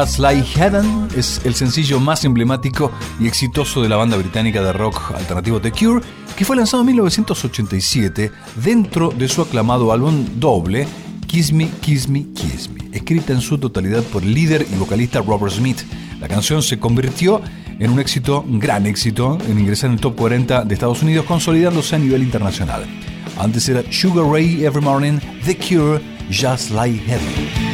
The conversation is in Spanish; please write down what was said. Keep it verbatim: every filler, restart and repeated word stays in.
Just Like Heaven es el sencillo más emblemático y exitoso de la banda británica de rock alternativo The Cure, que fue lanzado en mil novecientos ochenta y siete dentro de su aclamado álbum doble Kiss Me, Kiss Me, Kiss Me, escrita en su totalidad por el líder y vocalista Robert Smith. La canción se convirtió en un éxito, un gran éxito, en ingresar en el top cuarenta de Estados Unidos, consolidándose a nivel internacional. Antes era Sugar Ray Every Morning, The Cure, Just Like Heaven.